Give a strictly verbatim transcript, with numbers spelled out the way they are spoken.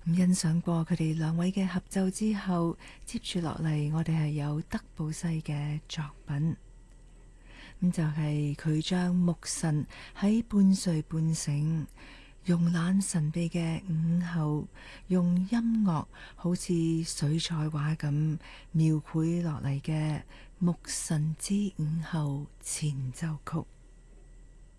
咁欣賞過佢哋兩位嘅合奏之後，接住落嚟，我哋係有德布西嘅作品。咁就係佢將牧神喺半睡半醒、慵懶神秘嘅午後，用音樂好似水彩畫咁描繪落嚟嘅牧神之午後前奏曲。